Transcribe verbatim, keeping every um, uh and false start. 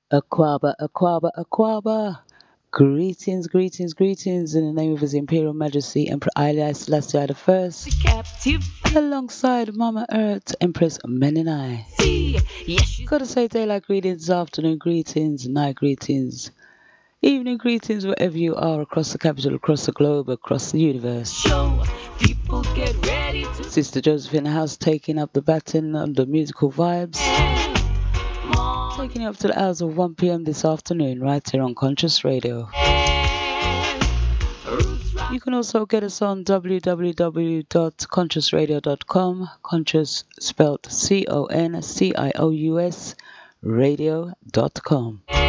Aquaba, Aquaba, Aquaba. Greetings, greetings, greetings in the name of His Imperial Majesty Emperor Haile Selassie the First, alongside Mama Earth Empress Menenai. Gotta say daylight greetings, afternoon greetings, night greetings, evening greetings, wherever you are across the capital, across the globe, across the universe. Show people get ready to Sister Joseph in the house taking up the baton on the musical vibes. Taking you up to the hours of one p.m. this afternoon, right here on Conscious Radio. You can also get us on w w w dot conscious radio dot com, Conscious spelled C O N C I O U S, radio dot com.